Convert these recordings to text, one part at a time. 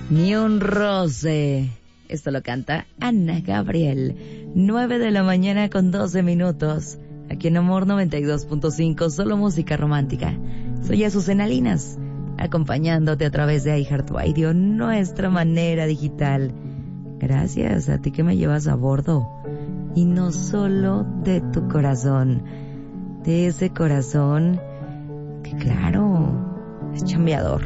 Ni un roce. Esto lo canta Ana Gabriel. 9 de la mañana con 12 minutos. Aquí en Amor 92.5, solo música romántica. Soy Azucena Linas, acompañándote a través de iHeartRadio, nuestra manera digital. Gracias a ti que me llevas a bordo. Y no solo de tu corazón, de ese corazón que claro, es chambeador.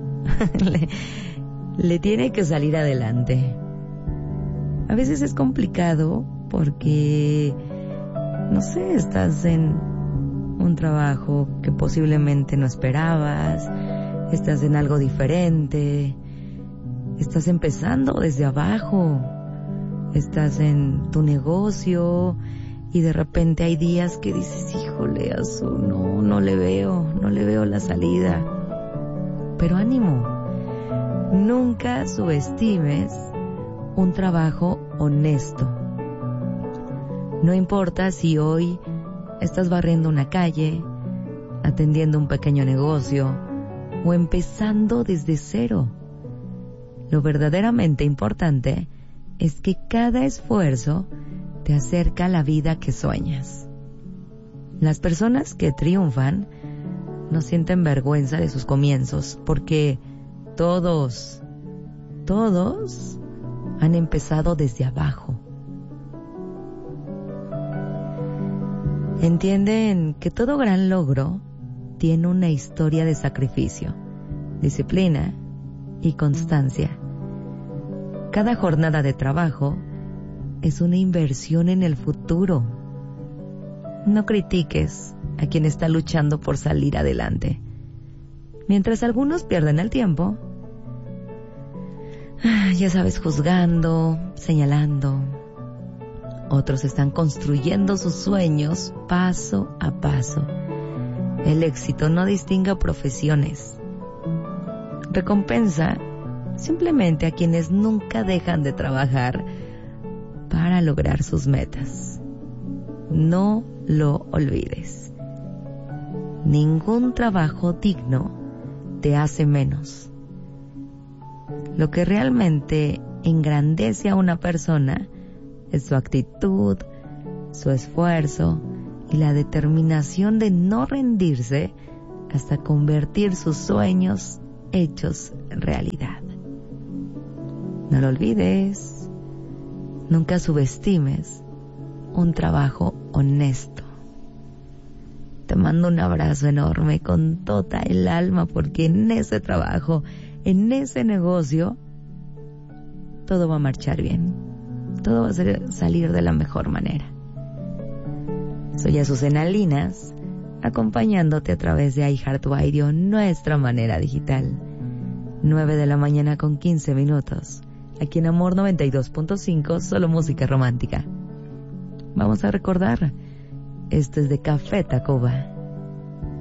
le tiene que salir adelante. A veces es complicado porque, no sé, estás en un trabajo que posiblemente no esperabas, estás en algo diferente, estás empezando desde abajo, estás en tu negocio y de repente hay días que dices, híjole, no le veo la salida. Pero ánimo, nunca subestimes un trabajo honesto. No importa si hoy estás barriendo una calle, atendiendo un pequeño negocio o empezando desde cero. Lo verdaderamente importante es que cada esfuerzo te acerca a la vida que sueñas. Las personas que triunfan no sienten vergüenza de sus comienzos porque todos han empezado desde abajo. Entienden que todo gran logro tiene una historia de sacrificio, disciplina y constancia. Cada jornada de trabajo es una inversión en el futuro. No critiques a quien está luchando por salir adelante. Mientras algunos pierden el tiempo, ya sabes, juzgando, señalando, otros están construyendo sus sueños paso a paso. El éxito no distingue profesiones. Recompensa simplemente a quienes nunca dejan de trabajar para lograr sus metas. No lo olvides. Ningún trabajo digno te hace menos. Lo que realmente engrandece a una persona es su actitud, su esfuerzo y la determinación de no rendirse hasta convertir sus sueños hechos realidad. No lo olvides. Nunca subestimes un trabajo honesto. Te mando un abrazo enorme con toda el alma porque en ese trabajo, en ese negocio, todo va a marchar bien. Todo va a salir de la mejor manera. Soy Azucena Linas, acompañándote a través de iHeartRadio, nuestra manera digital. 9 de la mañana con 15 minutos. Aquí en Amor 92.5, solo música romántica. Vamos a recordar, esto es de Café Tacuba.